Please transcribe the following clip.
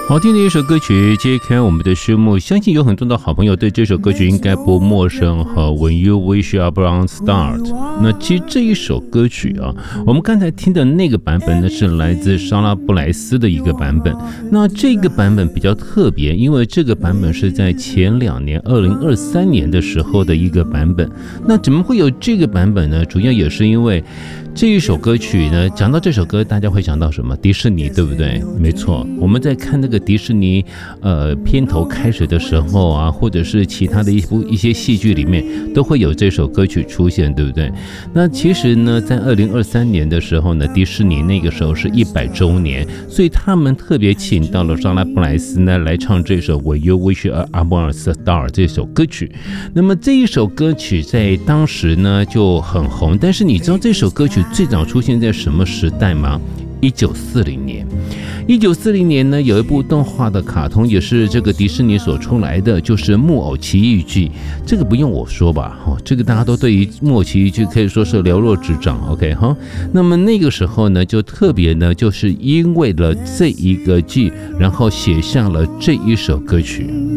好听的一首歌曲揭开我们的序幕，相信有很多的好朋友对这首歌曲应该不陌生哈。When you wish upon a start， 那其实这一首歌曲啊，我们刚才听的那个版本呢是来自莎拉布莱斯的一个版本。那这个版本比较特别，因为这个版本是在前2年2023年的时候的一个版本。那怎么会有这个版本呢？主要也是因为这一首歌曲呢，讲到这首歌，大家会想到什么？迪士尼，对不对？没错，我们在看那个迪士尼片头开始的时候啊，或者是其他的一些戏剧里面，都会有这首歌曲出现，对不对？那其实呢，在2023年的时候呢，迪士尼那个时候是100周年，所以他们特别请到了莎拉布莱斯呢来唱这首 When You Wish Upon a Star 这首歌曲。那么这一首歌曲在当时呢就很红，但是你知道这首歌曲最早出现在什么时代吗？1940年。1940年呢，有一部动画的卡通，也是这个迪士尼所出来的，就是《木偶奇遇记》。这个不用我说吧，这个大家都对于《木偶奇遇记》可以说是了若指掌。OK 哈，那么那个时候呢，就特别呢，就是因为了这一个剧，然后写下了这一首歌曲。